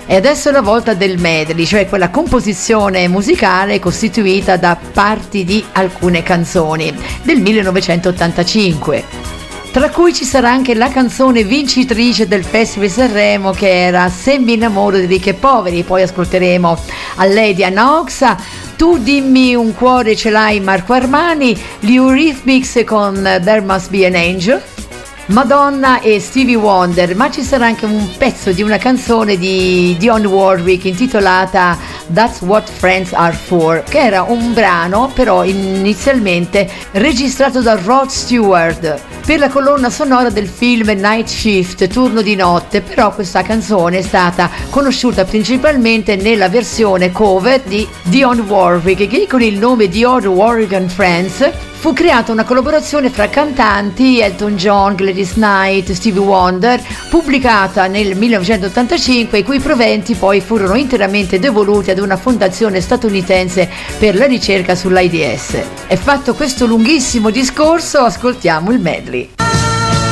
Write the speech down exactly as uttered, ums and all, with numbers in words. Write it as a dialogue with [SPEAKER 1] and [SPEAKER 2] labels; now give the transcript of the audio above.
[SPEAKER 1] E adesso è la volta del medley, cioè quella composizione musicale costituita da parti di alcune canzoni del millenovecentottantacinque, tra cui ci sarà anche la canzone vincitrice del Festival di Sanremo, che era Se mi innamoro di ricchi e poveri. Poi ascolteremo a Lady Anna Oxa, Tu dimmi un cuore ce l'hai Marco Armani, gli Eurythmics con There Must Be an Angel, Madonna e Stevie Wonder, ma ci sarà anche un pezzo di una canzone di Dionne Warwick intitolata That's What Friends Are For, che era un brano però inizialmente registrato da Rod Stewart per la colonna sonora del film Night Shift, turno di notte, però questa canzone è stata conosciuta principalmente nella versione cover di Dionne Warwick, che con il nome di Odd Warwick and Friends fu creata una collaborazione fra cantanti Elton John, Gladys Knight, Stevie Wonder, pubblicata nel millenovecentottantacinque, i cui proventi poi furono interamente devoluti ad una fondazione statunitense per la ricerca sull'AIDS. E fatto questo lunghissimo discorso, ascoltiamo il medley.